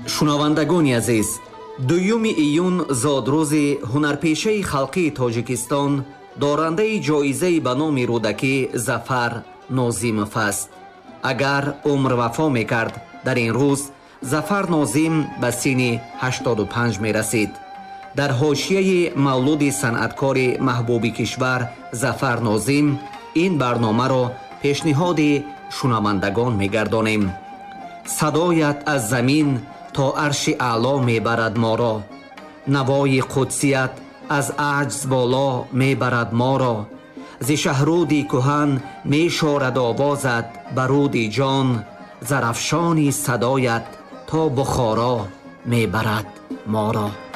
шунавандагони азиз, 2 июн зодрӯзи ҳунарпешаи халқии Тоҷикистон, дорандаи ҷоизаи ба номи рӯдакӣ Зафар Нозимов аст. агар умр вафо мекард, дар ин рӯз Зафар Нозим ба синни 85 мерасид. дар ҳошияи мавлуди санъаткори маҳбуби кишвар Зафар Нозим ин барномаро пешниҳоди шунавандагон мегардонем. садоят аз замин то арши аъло мебарад моро, навои қудсият аз аҷз боло мебарад моро. зи шаҳруди кӯҳан мешорад овозат ба руди ҷон, зарафшони садоят то бухоро мебарад моро.